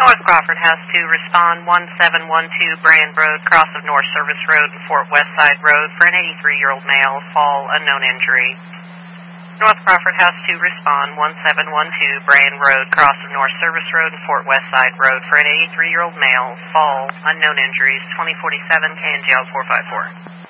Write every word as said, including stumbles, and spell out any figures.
North Crawford has to respond one seven one two Brand Road, cross of North Service Road and Fort Westside Road for an eighty-three-year-old male, fall, unknown injury. North Crawford has to respond one seven one two Brand Road, cross of North Service Road and Fort Westside Road for an eighty-three-year-old male, fall, unknown injuries, twenty forty-seven K N G L four five four.